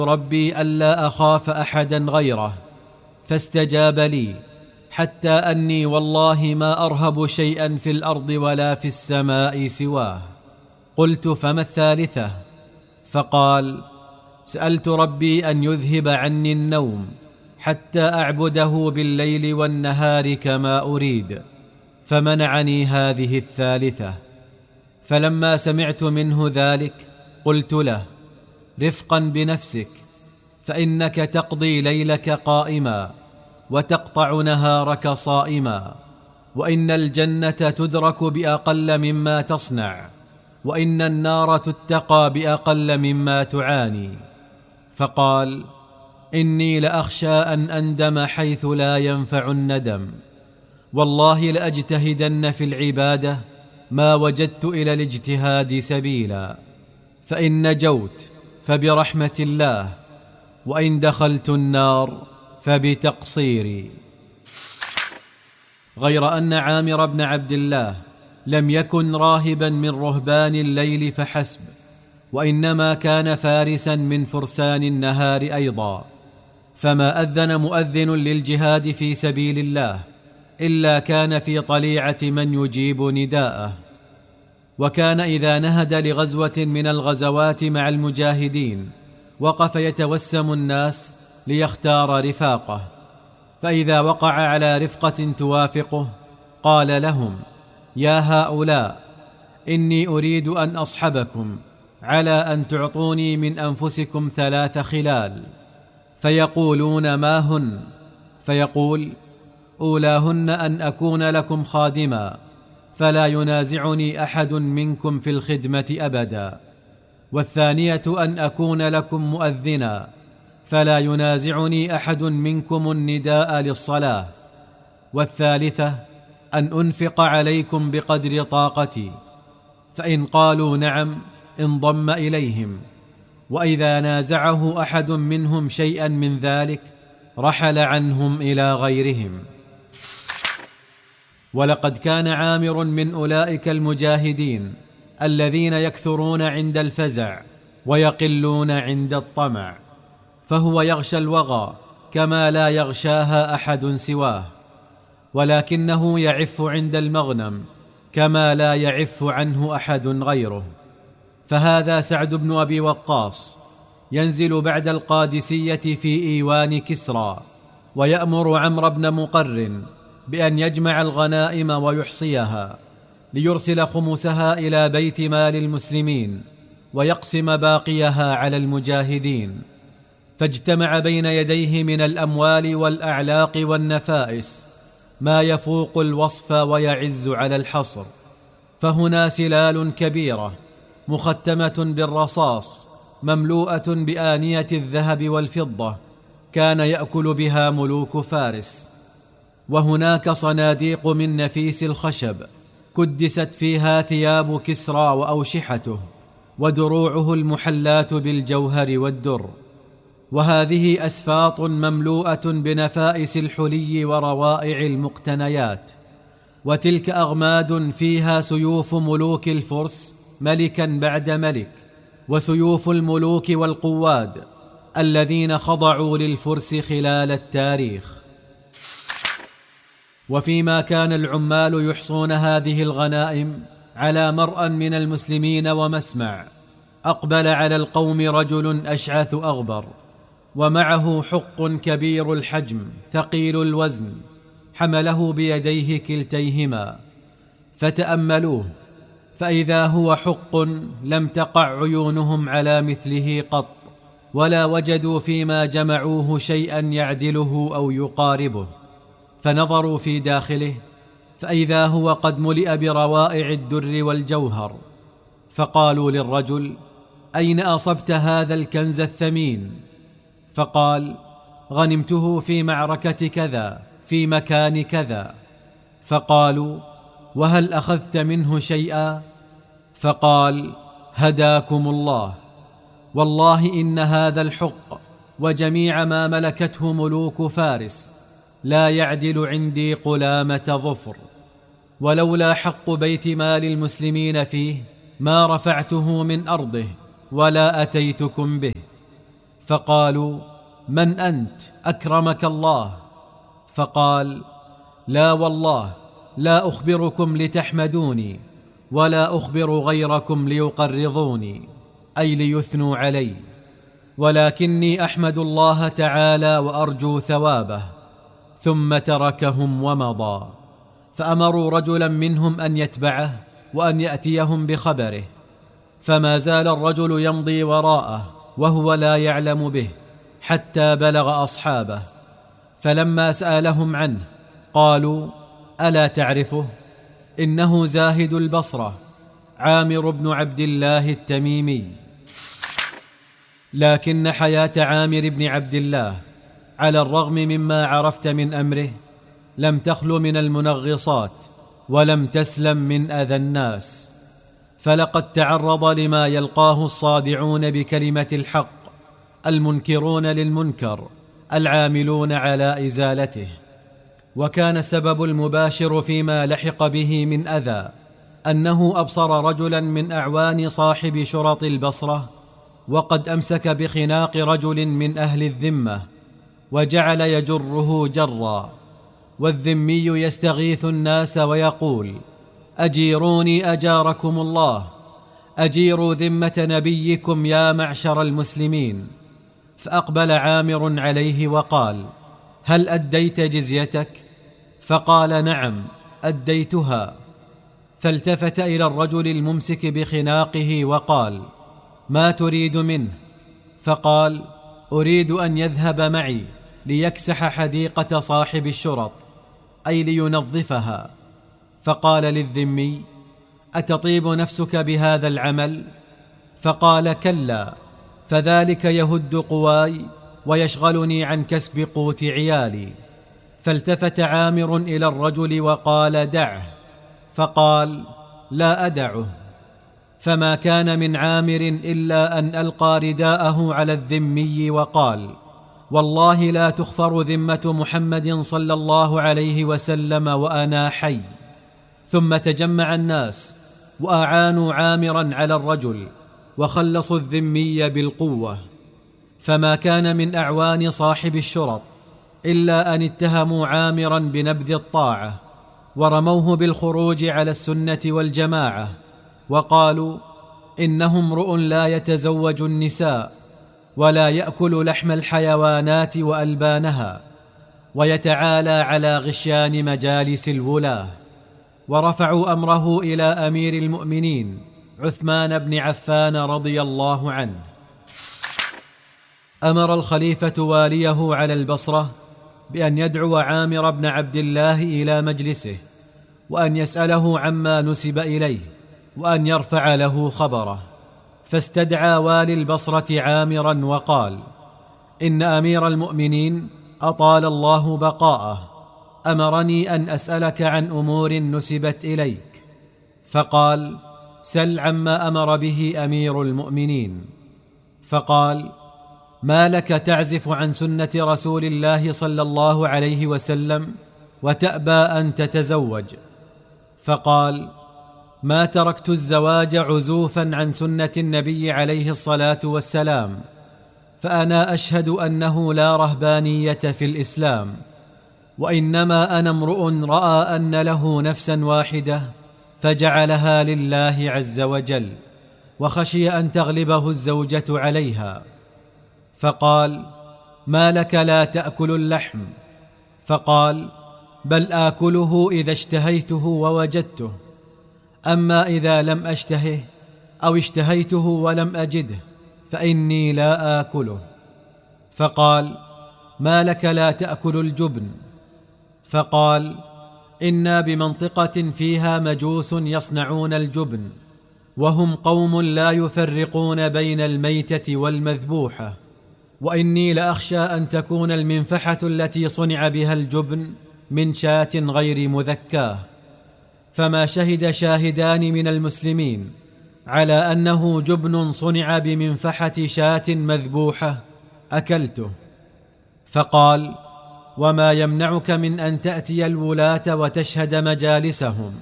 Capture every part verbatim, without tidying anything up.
ربي ألا أخاف أحدا غيره فاستجاب لي، حتى أني والله ما أرهب شيئا في الأرض ولا في السماء سواه. قلت: فما الثالثة؟ فقال: سألت ربي أن يذهب عني النوم حتى أعبده بالليل والنهار كما أريد، فمنعني هذه الثالثة. فلما سمعت منه ذلك قلت له: رفقا بنفسك، فإنك تقضي ليلك قائما وتقطع نهارك صائما، وإن الجنة تدرك بأقل مما تصنع، وإن النار تتقى بأقل مما تعاني. فقال: إني لأخشى أن أندم حيث لا ينفع الندم، والله لأجتهدن في العبادة ما وجدت إلى الاجتهاد سبيلا، فإن نجوت فبرحمة الله، وإن دخلت النار فبتقصيري. غير أن عامر بن عبد الله لم يكن راهبا من رهبان الليل فحسب، وإنما كان فارسا من فرسان النهار أيضا، فما أذن مؤذن للجهاد في سبيل الله إلا كان في طليعة من يجيب نداءه. وكان إذا نهد لغزوة من الغزوات مع المجاهدين وقف يتوسم الناس ليختار رفاقه، فإذا وقع على رفقة توافقه قال لهم: يا هؤلاء، إني أريد أن أصحبكم على أن تعطوني من أنفسكم ثلاث خلال. فيقولون: ما هن؟ فيقول: أولاهن أن أكون لكم خادما فلا ينازعني أحد منكم في الخدمة أبدا، والثانية أن أكون لكم مؤذنا فلا ينازعني أحد منكم النداء للصلاة، والثالثة أن أنفق عليكم بقدر طاقتي. فإن قالوا نعم انضم إليهم، وإذا نازعه أحد منهم شيئا من ذلك رحل عنهم إلى غيرهم. ولقد كان عامر من أولئك المجاهدين الذين يكثرون عند الفزع ويقلون عند الطمع، فهو يغشى الوغى كما لا يغشاها أحد سواه، ولكنه يعف عند المغنم كما لا يعف عنه أحد غيره. فهذا سعد بن أبي وقاص ينزل بعد القادسية في إيوان كسرى، ويأمر عمرو بن مقرن بأن يجمع الغنائم ويحصيها ليرسل خمسها إلى بيت مال المسلمين ويقسم باقيها على المجاهدين. فاجتمع بين يديه من الأموال والأعلاق والنفائس ما يفوق الوصف ويعز على الحصر، فهنا سلال كبيرة مختمة بالرصاص مملوءة بآنية الذهب والفضة كان يأكل بها ملوك فارس، وهناك صناديق من نفيس الخشب كدست فيها ثياب كسرى وأوشحته ودروعه المحلاة بالجوهر والدر، وهذه أسفاط مملوءة بنفائس الحلي وروائع المقتنيات، وتلك أغماد فيها سيوف ملوك الفرس ملكا بعد ملك، وسيوف الملوك والقواد الذين خضعوا للفرس خلال التاريخ. وفيما كان العمال يحصون هذه الغنائم على مرأى من المسلمين ومسمع، أقبل على القوم رجل أشعث أغبر، ومعه حق كبير الحجم ثقيل الوزن، حمله بيديه كلتيهما، فتأملوه فإذا هو حق لم تقع عيونهم على مثله قط، ولا وجدوا فيما جمعوه شيئا يعدله أو يقاربه. فنظروا في داخله فإذا هو قد ملئ بروائع الدر والجوهر، فقالوا للرجل: أين أصبت هذا الكنز الثمين؟ فقال: غنمته في معركة كذا في مكان كذا. فقالوا: وهل أخذت منه شيئا؟ فقال: هداكم الله، والله إن هذا الحق وجميع ما ملكته ملوك فارس لا يعدل عندي قلامة ظفر، ولولا حق بيت مال المسلمين فيه ما رفعته من أرضه ولا أتيتكم به. فقالوا: من أنت أكرمك الله؟ فقال: لا والله، لا أخبركم لتحمدوني، ولا أخبر غيركم ليقرضوني، أي ليثنوا علي، ولكني أحمد الله تعالى وأرجو ثوابه. ثم تركهم ومضى. فأمروا رجلا منهم أن يتبعه وأن يأتيهم بخبره، فما زال الرجل يمضي وراءه وهو لا يعلم به حتى بلغ أصحابه، فلما سألهم عنه قالوا: ألا تعرفه؟ إنه زاهد البصرة عامر بن عبد الله التميمي. لكن حياة عامر بن عبد الله على الرغم مما عرفت من أمره لم تخل من المنغصات، ولم تسلم من أذى الناس، فلقد تعرض لما يلقاه الصادعون بكلمة الحق المنكرون للمنكر العاملون على إزالته. وكان السبب المباشر فيما لحق به من أذى أنه أبصر رجلا من أعوان صاحب شرط البصرة وقد أمسك بخناق رجل من أهل الذمة وجعل يجره جرا، والذمي يستغيث الناس ويقول: أجيروني أجاركم الله، أجيروا ذمة نبيكم يا معشر المسلمين. فأقبل عامر عليه وقال: هل أديت جزيتك؟ فقال: نعم أديتها. فالتفت إلى الرجل الممسك بخناقه وقال: ما تريد منه؟ فقال: أريد أن يذهب معي ليكسح حديقة صاحب الشرط، أي لينظفها. فقال للذمي: أتطيب نفسك بهذا العمل؟ فقال: كلا، فذلك يهد قواي ويشغلني عن كسب قوت عيالي. فالتفت عامر إلى الرجل وقال: دعه. فقال: لا أدعه. فما كان من عامر إلا أن ألقى رداءه على الذمي وقال: والله لا تخفر ذمة محمد صلى الله عليه وسلم وأنا حي. ثم تجمع الناس وأعانوا عامرا على الرجل وخلصوا الذمي بالقوة. فما كان من أعوان صاحب الشرط إلا أن اتهموا عامرا بنبذ الطاعة ورموه بالخروج على السنة والجماعة، وقالوا: إنه امرؤ لا يتزوج النساء ولا يأكل لحم الحيوانات وألبانها، ويتعالى على غشيان مجالس الولاة. ورفعوا أمره إلى أمير المؤمنين عثمان بن عفان رضي الله عنه. أمر الخليفة واليه على البصرة بأن يدعو عامر بن عبد الله إلى مجلسه، وأن يسأله عما نسب إليه، وأن يرفع له خبره. فاستدعى والي البصرة عامرا وقال: إن أمير المؤمنين أطال الله بقاءه أمرني أن أسألك عن أمور نسبت إليك. فقال: سل عما أمر به أمير المؤمنين. فقال: ما لك تعزف عن سنة رسول الله صلى الله عليه وسلم وتأبى أن تتزوج؟ فقال: ما تركت الزواج عزوفا عن سنة النبي عليه الصلاة والسلام، فأنا أشهد أنه لا رهبانية في الإسلام، وإنما أنا امرؤ رأى أن له نفسا واحدة فجعلها لله عز وجل، وخشي أن تغلبه الزوجة عليها. فقال: ما لك لا تأكل اللحم؟ فقال: بل آكله إذا اشتهيته ووجدته، أما إذا لم أشتهه أو اشتهيته ولم أجده فإني لا آكله. فقال: ما لك لا تأكل الجبن؟ فقال: إنا بمنطقة فيها مجوس يصنعون الجبن، وهم قوم لا يفرقون بين الميتة والمذبوحة، وإني لأخشى أن تكون المنفحة التي صنع بها الجبن من شاة غير مذكاة. فما شهد شاهدان من المسلمين على أنه جبن صنع بمنفحة شاة مذبوحة أكلته. فقال: وما يمنعك من أن تأتي الولاة وتشهد مجالسهم؟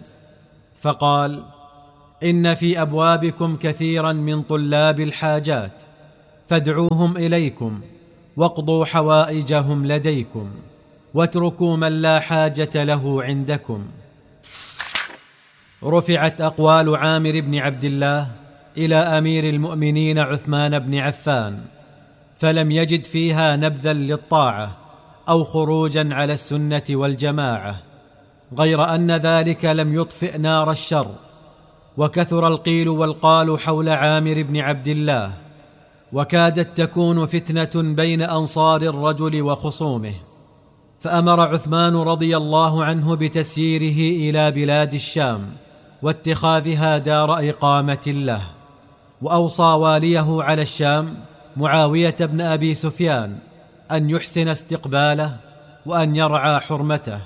فقال: إن في أبوابكم كثيرا من طلاب الحاجات، فادعوهم إليكم واقضوا حوائجهم لديكم واتركوا من لا حاجة له عندكم. رفعت أقوال عامر بن عبد الله إلى أمير المؤمنين عثمان بن عفان، فلم يجد فيها نبذا للطاعة أو خروجا على السنة والجماعة، غير أن ذلك لم يطفئ نار الشر، وكثر القيل والقال حول عامر بن عبد الله، وكادت تكون فتنة بين أنصار الرجل وخصومه. فأمر عثمان رضي الله عنه بتسييره إلى بلاد الشام واتخاذها دار إقامة له، وأوصى واليه على الشام معاوية بن أبي سفيان أن يحسن استقباله وأن يرعى حرمته.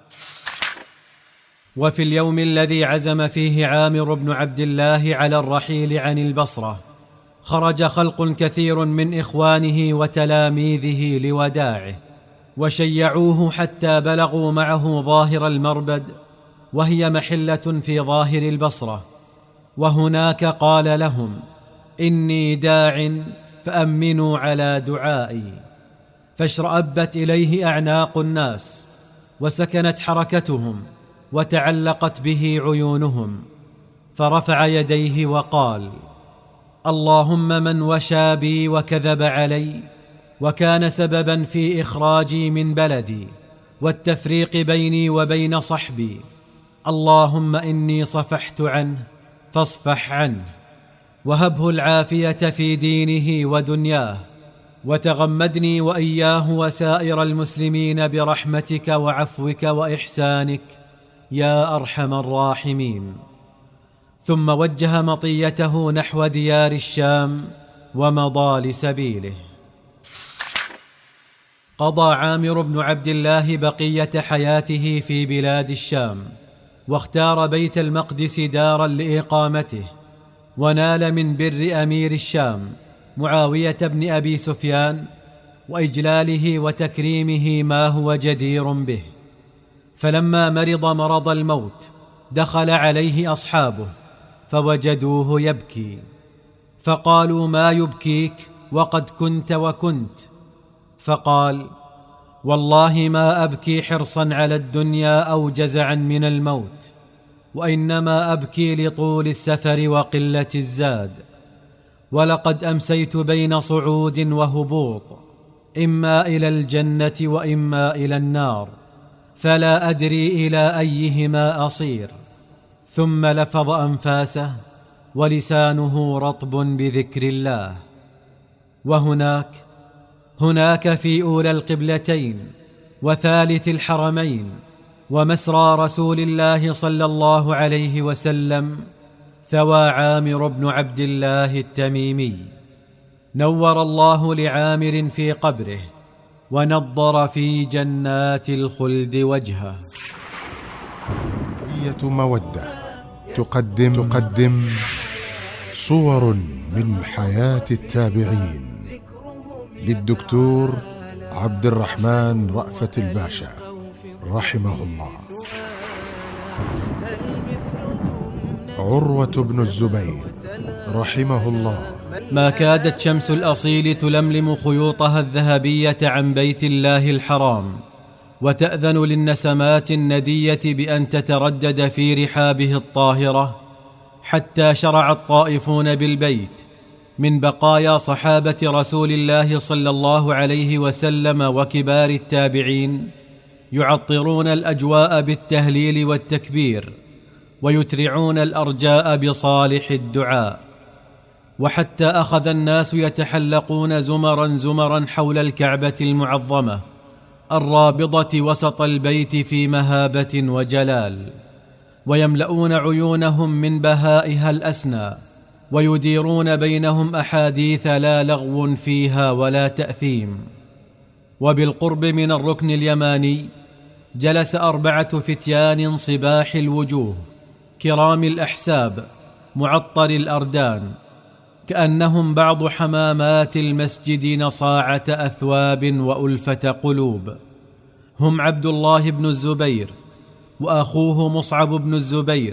وفي اليوم الذي عزم فيه عامر بن عبد الله على الرحيل عن البصرة، خرج خلق كثير من إخوانه وتلاميذه لوداعه، وشيعوه حتى بلغوا معه ظاهر المربد، وهي محلة في ظاهر البصرة، وهناك قال لهم: إني داع فأمنوا على دعائي. فاشرأبت إليه أعناق الناس، وسكنت حركتهم، وتعلقت به عيونهم، فرفع يديه وقال: اللهم من وشى بي وكذب علي وكان سببا في إخراجي من بلدي والتفريق بيني وبين صحبي، اللهم إني صفحت عنه فاصفح عنه، وهبه العافية في دينه ودنياه، وتغمدني وإياه وسائر المسلمين برحمتك وعفوك وإحسانك يا أرحم الراحمين. ثم وجه مطيته نحو ديار الشام ومضى لسبيله. قضى عامر بن عبد الله بقية حياته في بلاد الشام، واختار بيت المقدس دارا لإقامته، ونال من بر أمير الشام معاوية بن أبي سفيان وإجلاله وتكريمه ما هو جدير به. فلما مرض مرض الموت دخل عليه أصحابه فوجدوه يبكي، فقالوا: ما يبكيك وقد كنت وكنت؟ فقال: والله ما أبكي حرصا على الدنيا أو جزعا من الموت، وإنما أبكي لطول السفر وقلة الزاد، ولقد أمسيت بين صعود وهبوط، إما إلى الجنة وإما إلى النار، فلا أدري إلى أيهما أصير. ثم لفظ أنفاسه ولسانه رطب بذكر الله. وهناك هناك في أولى القبلتين وثالث الحرمين ومسرى رسول الله صلى الله عليه وسلم ثوى عامر بن عبد الله التميمي، نور الله لعامر في قبره ونضر في جنات الخلد وجهه. بقية مودة تقدم تقدم صور من حياة التابعين للدكتور عبد الرحمن رأفت الباشا رحمه الله. عروة بن الزبير رحمه الله. ما كادت شمس الأصيل تلملم خيوطها الذهبية عن بيت الله الحرام، وتأذن للنسمات الندية بأن تتردد في رحابه الطاهرة، حتى شرع الطائفون بالبيت من بقايا صحابة رسول الله صلى الله عليه وسلم وكبار التابعين يعطرون الأجواء بالتهليل والتكبير، ويترعون الأرجاء بصالح الدعاء. وحتى أخذ الناس يتحلقون زمرا زمرا حول الكعبة المعظمة الرابضة وسط البيت في مهابة وجلال، ويملؤون عيونهم من بهائها الأسنى، ويديرون بينهم أحاديث لا لغو فيها ولا تأثيم. وبالقرب من الركن اليماني جلس أربعة فتيان صباح الوجوه كرام الأحساب معطر الأردان، كأنهم بعض حمامات المسجد نصاعة أثواب وألفة قلوب. هم عبد الله بن الزبير وأخوه مصعب بن الزبير،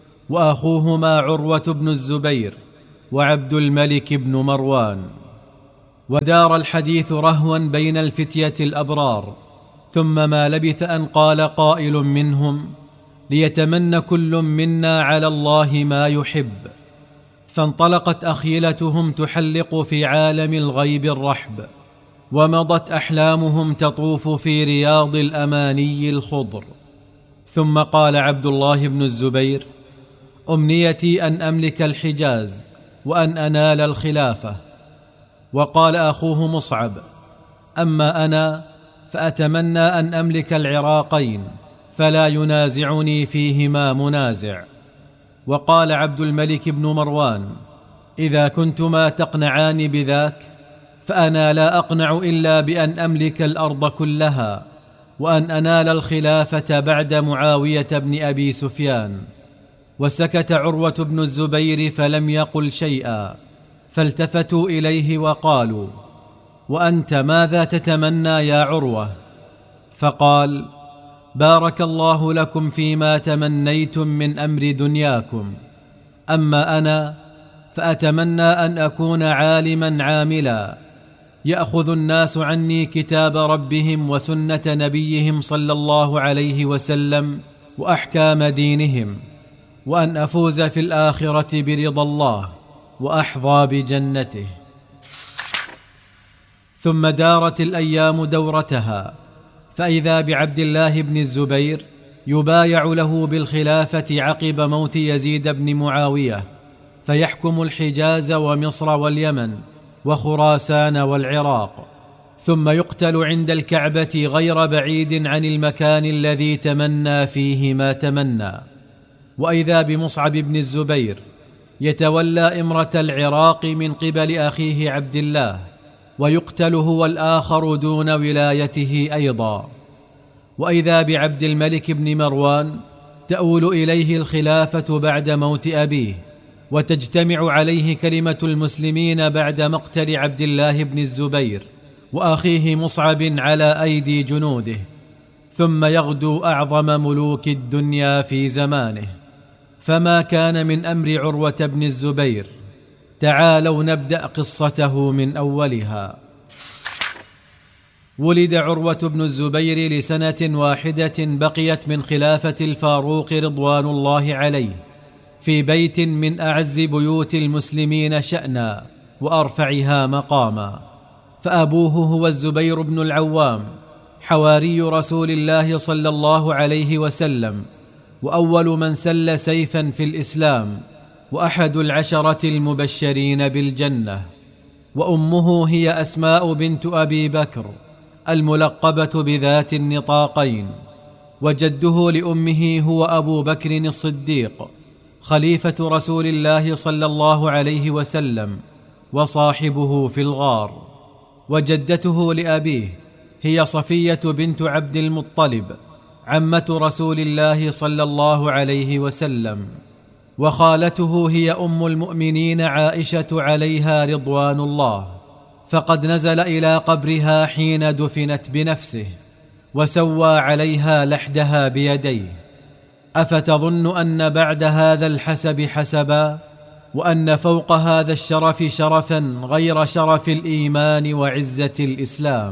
وأخوهما عروة بن الزبير، وعبد الملك بن مروان. ودار الحديث رهوا بين الفتية الأبرار، ثم ما لبث أن قال قائل منهم: ليتمنى كل منا على الله ما يحب. فانطلقت أخيلتهم تحلق في عالم الغيب الرحب، ومضت أحلامهم تطوف في رياض الأماني الخضر. ثم قال عبد الله بن الزبير: أمنيتي أن أملك الحجاز وأن أنال الخلافة. وقال أخوه مصعب: أما أنا فأتمنى أن أملك العراقين، فلا ينازعني فيهما منازع. وقال عبد الملك بن مروان: إذا كنتما تقنعان بذاك فأنا لا أقنع إلا بأن أملك الأرض كلها، وأن أنال الخلافة بعد معاوية بن أبي سفيان. وسكت عروة بن الزبير فلم يقل شيئا، فالتفتوا إليه وقالوا: وأنت ماذا تتمنى يا عروة؟ فقال: بارك الله لكم فيما تمنيتم من أمر دنياكم، أما أنا فأتمنى أن أكون عالما عاملا يأخذ الناس عني كتاب ربهم وسنة نبيهم صلى الله عليه وسلم وأحكام دينهم، وأن أفوز في الآخرة برضا الله وأحظى بجنته. ثم دارت الأيام دورتها، فإذا بعبد الله بن الزبير يبايع له بالخلافة عقب موت يزيد بن معاوية، فيحكم الحجاز ومصر واليمن وخراسان والعراق، ثم يقتل عند الكعبة غير بعيد عن المكان الذي تمنى فيه ما تمنى. وإذا بمصعب بن الزبير يتولى إمرة العراق من قبل أخيه عبد الله، ويقتل هو الآخر دون ولايته أيضا. وإذا بعبد الملك بن مروان تؤول إليه الخلافة بعد موت أبيه، وتجتمع عليه كلمة المسلمين بعد مقتل عبد الله بن الزبير وأخيه مصعب على أيدي جنوده، ثم يغدو أعظم ملوك الدنيا في زمانه. فما كان من أمر عروة بن الزبير، تعالوا نبدأ قصته من أولها. ولد عروة بن الزبير لسنة واحدة بقيت من خلافة الفاروق رضوان الله عليه، في بيت من أعز بيوت المسلمين شأنا وأرفعها مقاما. فأبوه هو الزبير بن العوام، حواري رسول الله صلى الله عليه وسلم، وأول من سل سيفا في الإسلام، وأحد العشرة المبشرين بالجنة. وأمه هي أسماء بنت أبي بكر الملقبة بذات النطاقين. وجده لأمه هو أبو بكر الصديق خليفة رسول الله صلى الله عليه وسلم وصاحبه في الغار. وجدته لأبيه هي صفية بنت عبد المطلب عمة رسول الله صلى الله عليه وسلم. وخالته هي أم المؤمنين عائشة عليها رضوان الله، فقد نزل إلى قبرها حين دفنت بنفسه، وسوى عليها لحدها بيديه. أفتظن أن بعد هذا الحسب حسبا، وأن فوق هذا الشرف شرفا غير شرف الإيمان وعزة الإسلام؟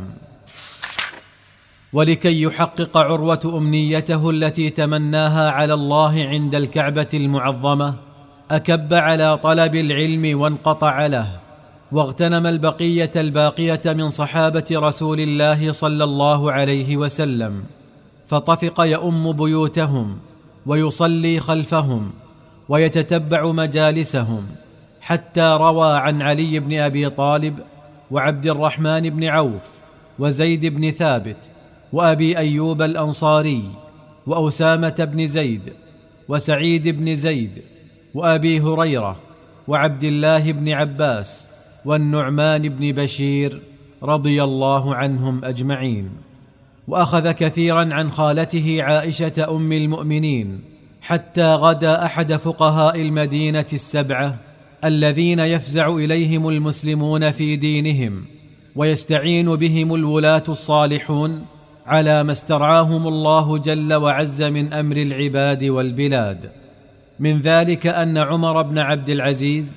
ولكي يحقق عروة أمنيته التي تمناها على الله عند الكعبة المعظمة، أكب على طلب العلم وانقطع له، واغتنم البقية الباقية من صحابة رسول الله صلى الله عليه وسلم، فطفق يؤم بيوتهم ويصلي خلفهم ويتتبع مجالسهم، حتى روى عن علي بن أبي طالب وعبد الرحمن بن عوف وزيد بن ثابت وأبي أيوب الأنصاري وأسامة بن زيد وسعيد بن زيد وأبي هريرة وعبد الله بن عباس والنعمان بن بشير رضي الله عنهم أجمعين. وأخذ كثيرا عن خالته عائشة أم المؤمنين، حتى غدا أحد فقهاء المدينة السبعة الذين يفزع إليهم المسلمون في دينهم، ويستعين بهم الولاة الصالحون على ما استرعاهم الله جل وعز من أمر العباد والبلاد. من ذلك أن عمر بن عبد العزيز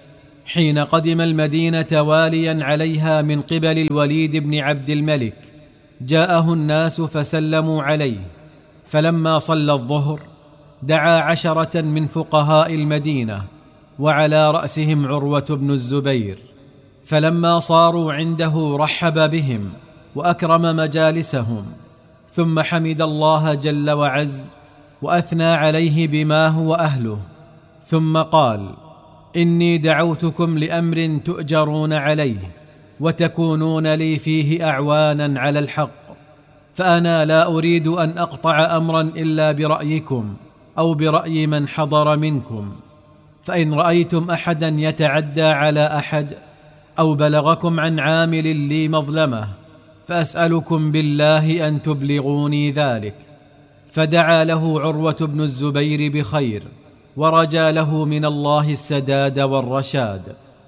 حين قدم المدينة واليا عليها من قبل الوليد بن عبد الملك، جاءه الناس فسلموا عليه، فلما صلى الظهر دعا عشرة من فقهاء المدينة وعلى رأسهم عروة بن الزبير، فلما صاروا عنده رحب بهم وأكرم مجالسهم، ثم حمد الله جل وعز وأثنى عليه بما هو أهله، ثم قال: إني دعوتكم لأمر تؤجرون عليه وتكونون لي فيه أعوانا على الحق، فأنا لا أريد أن أقطع أمرا إلا برأيكم أو برأي من حضر منكم، فإن رأيتم أحدا يتعدى على أحد أو بلغكم عن عامل لي مظلمة فأسألكم بالله أن تبلغوني ذلك. فدعا له عروة بن الزبير بخير ورجى له من الله السداد والرشاد.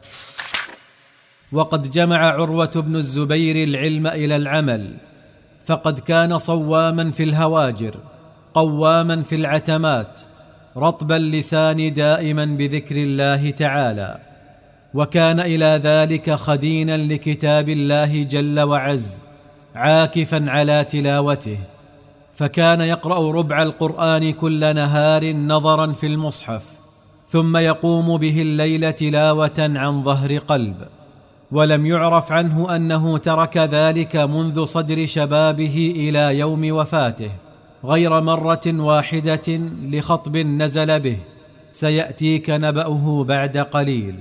وقد جمع عروة بن الزبير العلم إلى العمل، فقد كان صواما في الهواجر، قواما في العتمات، رطب اللسان دائما بذكر الله تعالى، وكان إلى ذلك خدينا لكتاب الله جل وعز، عاكفا على تلاوته، فكان يقرأ ربع القرآن كل نهار نظرا في المصحف، ثم يقوم به الليل تلاوة عن ظهر قلب، ولم يعرف عنه أنه ترك ذلك منذ صدر شبابه إلى يوم وفاته، غير مرة واحدة لخطب نزل به سيأتيك نبأه بعد قليل.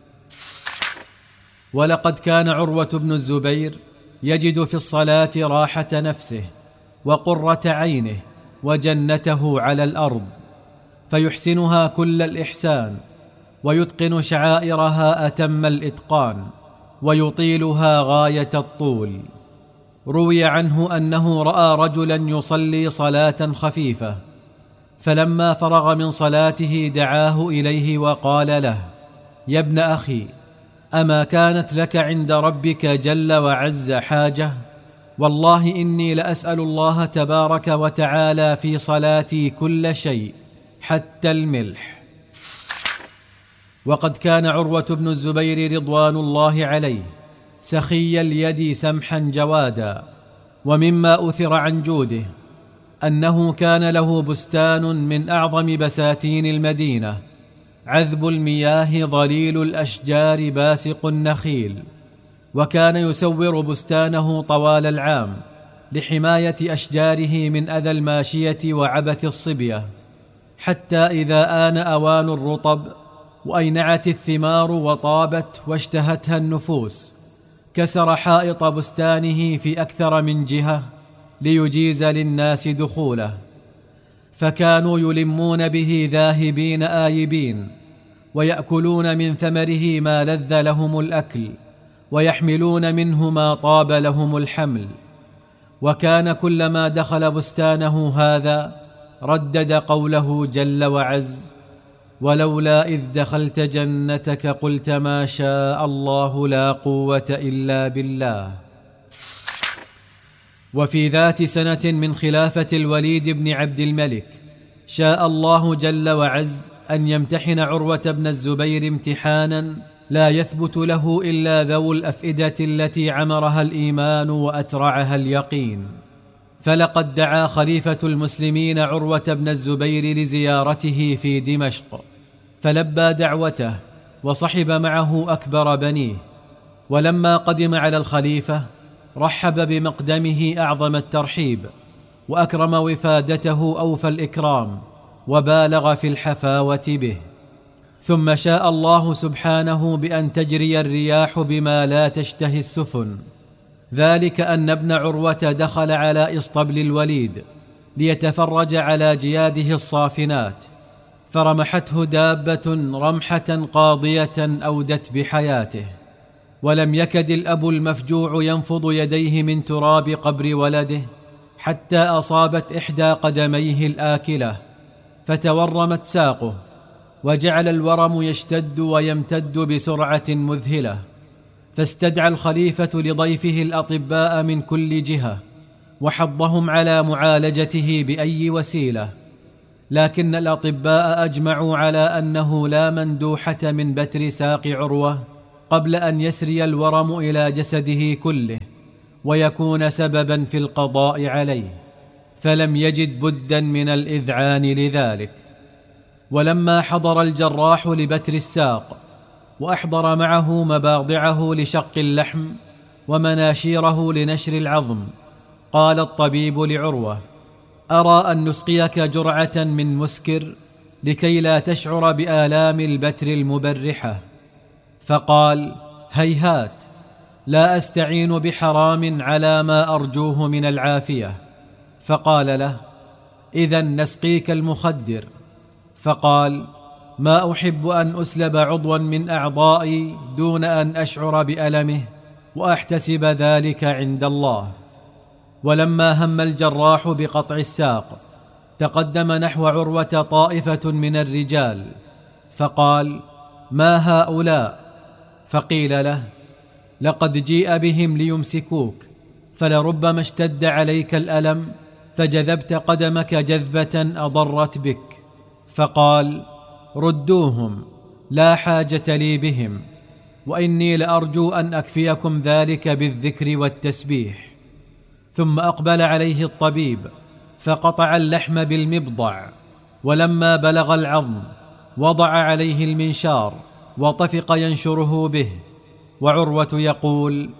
ولقد كان عروة بن الزبير يجد في الصلاة راحة نفسه وقرة عينه وجنته على الأرض، فيحسنها كل الإحسان، ويتقن شعائرها أتم الإتقان، ويطيلها غاية الطول. روي عنه أنه رأى رجلا يصلي صلاة خفيفة، فلما فرغ من صلاته دعاه إليه وقال له: يا ابن أخي، أما كانت لك عند ربك جل وعز حاجة؟ والله إني لأسأل الله تبارك وتعالى في صلاتي كل شيء حتى الملح. وقد كان عروة بن الزبير رضوان الله عليه سخي اليد سمحا جوادا، ومما أثر عن جوده أنه كان له بستان من أعظم بساتين المدينة، عذب المياه ظليل الأشجار باسق النخيل، وكان يسور بستانه طوال العام لحماية أشجاره من أذى الماشية وعبث الصبية، حتى إذا آن أوان الرطب وأينعت الثمار وطابت واشتهتها النفوس كسر حائط بستانه في أكثر من جهة ليجيز للناس دخوله، فكانوا يلمون به ذاهبين آيبين، ويأكلون من ثمره ما لذ لهم الأكل، ويحملون منه ما طاب لهم الحمل. وكان كلما دخل بستانه هذا ردد قوله جل وعز: ولولا إذ دخلت جنتك قلت ما شاء الله لا قوة إلا بالله. وفي ذات سنة من خلافة الوليد بن عبد الملك شاء الله جل وعز أن يمتحن عروة بن الزبير امتحانا لا يثبت له إلا ذو الأفئدة التي عمرها الإيمان وأترعها اليقين. فلقد دعا خليفة المسلمين عروة بن الزبير لزيارته في دمشق، فلبى دعوته وصحب معه أكبر بنيه، ولما قدم على الخليفة رحب بمقدمه أعظم الترحيب، وأكرم وفادته أوفى الإكرام، وبالغ في الحفاوة به. ثم شاء الله سبحانه بأن تجري الرياح بما لا تشتهي السفن، ذلك أن ابن عروة دخل على إسطبل الوليد ليتفرج على جياده الصافنات، فرمحته دابة رمحة قاضية أودت بحياته، ولم يكد الأب المفجوع ينفض يديه من تراب قبر ولده حتى أصابت إحدى قدميه الآكلة فتورمت ساقه، وجعل الورم يشتد ويمتد بسرعة مذهلة، فاستدعى الخليفة لضيفه الأطباء من كل جهة وحضهم على معالجته بأي وسيلة، لكن الأطباء أجمعوا على أنه لا مندوحة من بتر ساق عروة قبل أن يسري الورم إلى جسده كله ويكون سببا في القضاء عليه، فلم يجد بدا من الإذعان لذلك. ولما حضر الجراح لبتر الساق وأحضر معه مباضعه لشق اللحم ومناشيره لنشر العظم، قال الطبيب لعروة: أرى أن نسقيك جرعة من مسكر لكي لا تشعر بآلام البتر المبرحة. فقال: هيهات، لا أستعين بحرام على ما أرجوه من العافية. فقال له: إذن نسقيك المخدر. فقال: ما أحب أن أسلب عضوا من أعضائي دون أن أشعر بألمه وأحتسب ذلك عند الله. ولما هم الجراح بقطع الساق تقدم نحو عروة طائفة من الرجال فقال: ما هؤلاء؟ فقيل له: لقد جيء بهم ليمسكوك، فلربما اشتد عليك الألم فجذبت قدمك جذبة أضرت بك. فقال: ردوهم، لا حاجة لي بهم، وإني لأرجو أن أكفيكم ذلك بالذكر والتسبيح. ثم أقبل عليه الطبيب فقطع اللحم بالمبضع، ولما بلغ العظم وضع عليه المنشار وطفق ينشره به، وعروة يقول: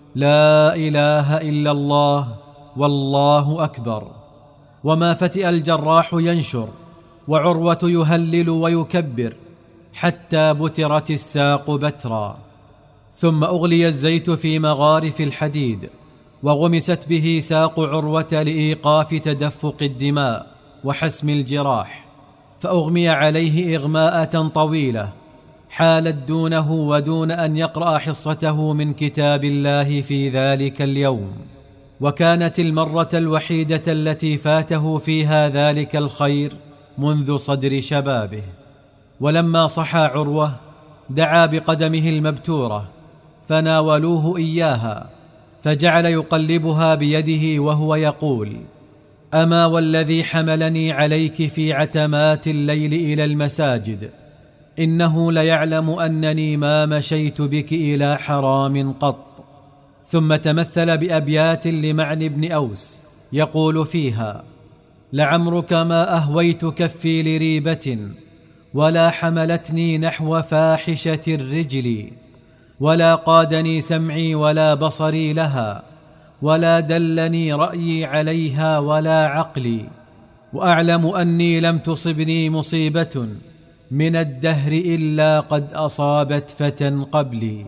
لا إله إلا الله والله أكبر. وما فتئ الجراح ينشر وعروة يهلل ويكبر حتى بترت الساق بترا. ثم أغلي الزيت في مغارف الحديد وغمست به ساق عروة لإيقاف تدفق الدماء وحسم الجراح، فأغمي عليه إغماءة طويلة حالت دونه ودون أن يقرأ حصته من كتاب الله في ذلك اليوم، وكانت المرة الوحيدة التي فاته فيها ذلك الخير منذ صدر شبابه. ولما صحى عروة دعا بقدمه المبتورة فناولوه إياها، فجعل يقلبها بيده وهو يقول: أما والذي حملني عليك في عتمات الليل إلى المساجد، إنه ليعلم أنني ما مشيت بك إلى حرام قط. ثم تمثل بأبيات لمعن بن أوس يقول فيها: لعمرك ما أهويت كفي لريبة، ولا حملتني نحو فاحشة الرجل، ولا قادني سمعي ولا بصري لها، ولا دلني رأيي عليها ولا عقلي، وأعلم أني لم تصبني مصيبة من الدهر إلا قد أصابت فتى قبلي.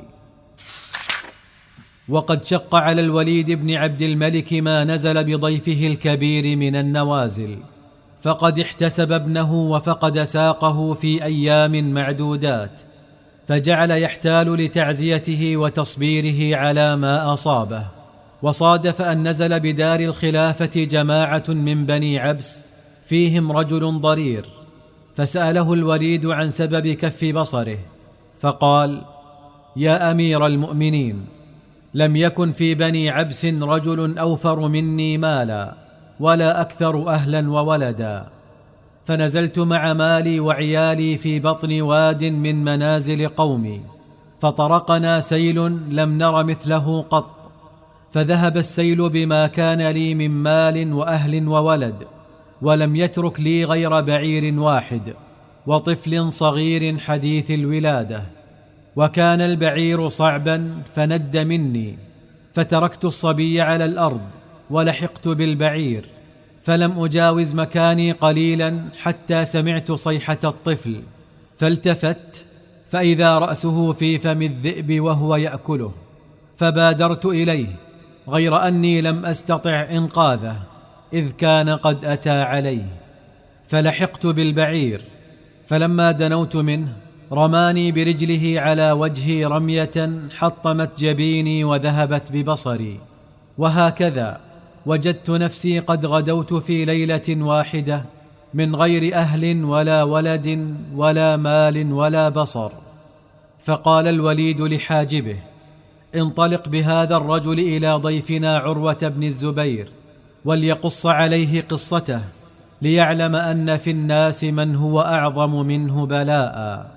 وقد شق على الوليد بن عبد الملك ما نزل بضيفه الكبير من النوازل، فقد احتسب ابنه وفقد ساقه في أيام معدودات، فجعل يحتال لتعزيته وتصبيره على ما أصابه. وصادف أن نزل بدار الخلافة جماعة من بني عبس فيهم رجل ضرير، فسأله الوليد عن سبب كف بصره، فقال: يا أمير المؤمنين، لم يكن في بني عبس رجل أوفر مني مالا ولا أكثر أهلا وولدا، فنزلت مع مالي وعيالي في بطن واد من منازل قومي، فطرقنا سيل لم نر مثله قط، فذهب السيل بما كان لي من مال وأهل وولد، ولم يترك لي غير بعير واحد وطفل صغير حديث الولادة، وكان البعير صعبا فند مني، فتركت الصبي على الأرض ولحقت بالبعير، فلم أجاوز مكاني قليلا حتى سمعت صيحة الطفل، فالتفت فإذا رأسه في فم الذئب وهو يأكله، فبادرت إليه، غير أني لم أستطع إنقاذه إذ كان قد أتى عليه، فلحقت بالبعير، فلما دنوت منه رماني برجله على وجهي رمية حطمت جبيني وذهبت ببصري. وهكذا وجدت نفسي قد غدوت في ليلة واحدة من غير أهل ولا ولد ولا مال ولا بصر. فقال الوليد لحاجبه: انطلق بهذا الرجل إلى ضيفنا عروة بن الزبير وليقص عليه قصته، ليعلم أن في الناس من هو أعظم منه بلاء.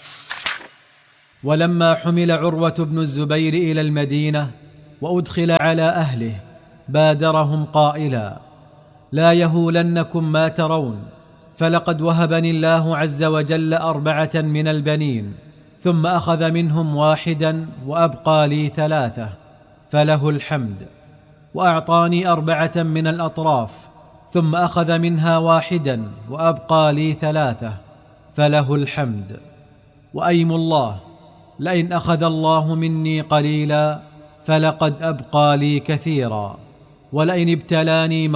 ولما حمل عروة بن الزبير إلى المدينة وأدخل على أهله بادرهم قائلا: لا يهولنكم ما ترون، فلقد وهبني الله عز وجل أربعة من البنين، ثم أخذ منهم واحدا وأبقى لي ثلاثة، فله الحمد. وأعطاني أربعة من الأطراف، ثم أخذ منها واحدا وأبقى لي ثلاثة، فله الحمد. وأيم الله، لئن أخذ الله مني قليلا فلقد أبقى لي كثيرا، ولئن ابتلاني